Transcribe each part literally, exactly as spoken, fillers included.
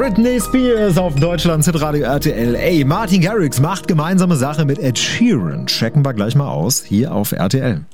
Britney Spears auf Deutschlands Hitradio R T L. Ey, Martin Garrix macht gemeinsame Sache mit Ed Sheeran. Checken wir gleich mal aus, hier auf R T L.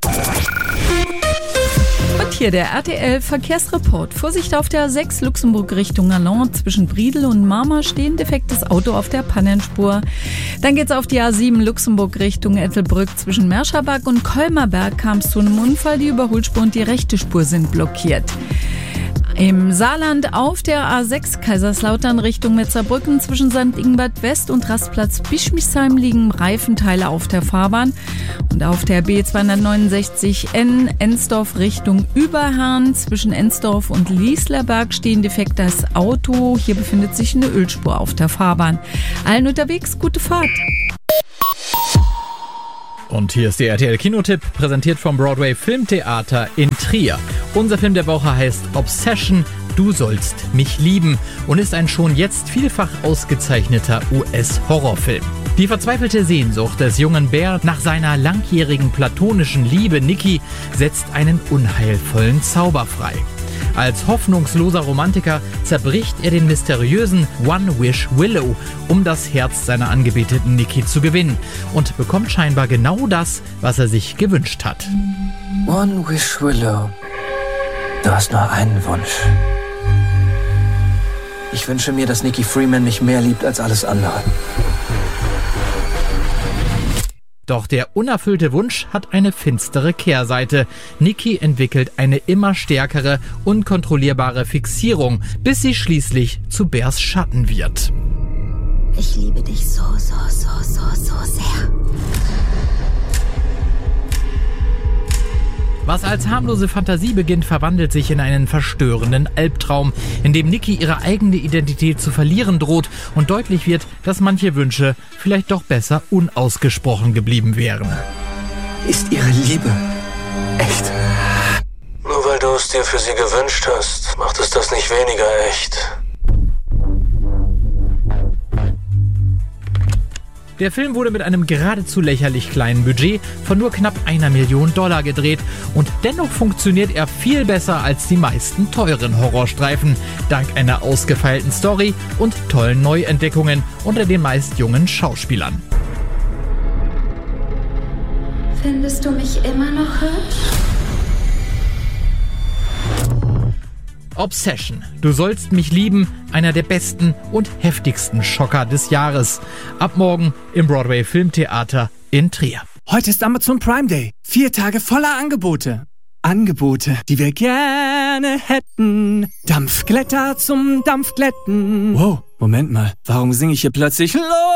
Und hier der R T L-Verkehrsreport. Vorsicht auf der A sechs Luxemburg Richtung Allons. Zwischen Briedel und Marmar stehen defektes Auto auf der Pannenspur. Dann geht's auf die A sieben Luxemburg Richtung Ettelbrück. Zwischen Merschabach und Kolmerberg kam es zu einem Unfall. Die Überholspur und die rechte Spur sind blockiert. Im Saarland auf der A sechs Kaiserslautern Richtung Metzerbrücken zwischen Sankt Ingbert West und Rastplatz Bischmisheim liegen Reifenteile auf der Fahrbahn. Und auf der B zweihundertneunundsechzig N Ensdorf Richtung Überherrn zwischen Ensdorf und Lieslerberg stehen defektes Auto. Hier befindet sich eine Ölspur auf der Fahrbahn. Allen unterwegs gute Fahrt. Und hier ist der R T L-Kinotipp, präsentiert vom Broadway Filmtheater in Trier. Unser Film der Woche heißt Obsession, du sollst mich lieben und ist ein schon jetzt vielfach ausgezeichneter U S-Horrorfilm. Die verzweifelte Sehnsucht des jungen Bear nach seiner langjährigen platonischen Liebe Nikki setzt einen unheilvollen Zauber frei. Als hoffnungsloser Romantiker zerbricht er den mysteriösen One-Wish-Willow, um das Herz seiner angebeteten Nikki zu gewinnen und bekommt scheinbar genau das, was er sich gewünscht hat. One-Wish-Willow, du hast nur einen Wunsch. Ich wünsche mir, dass Nikki Freeman mich mehr liebt als alles andere. Doch der unerfüllte Wunsch hat eine finstere Kehrseite. Nikki entwickelt eine immer stärkere, unkontrollierbare Fixierung, bis sie schließlich zu Bears Schatten wird. Ich liebe dich so, so, so, so, so sehr. Was als harmlose Fantasie beginnt, verwandelt sich in einen verstörenden Albtraum, in dem Nikki ihre eigene Identität zu verlieren droht und deutlich wird, dass manche Wünsche vielleicht doch besser unausgesprochen geblieben wären. Ist ihre Liebe echt? Nur weil du es dir für sie gewünscht hast, macht es das nicht weniger echt. Der Film wurde mit einem geradezu lächerlich kleinen Budget von nur knapp einer Million Dollar gedreht und dennoch funktioniert er viel besser als die meisten teuren Horrorstreifen, dank einer ausgefeilten Story und tollen Neuentdeckungen unter den meist jungen Schauspielern. Findest du mich immer noch hübsch? Obsession, du sollst mich lieben, einer der besten und heftigsten Schocker des Jahres. Ab morgen im Broadway Filmtheater in Trier. Heute ist Amazon Prime Day. Vier Tage voller Angebote. Angebote, die wir gerne hätten. Dampfglätter zum Dampfglätten. Wow, Moment mal. Warum singe ich hier plötzlich Los?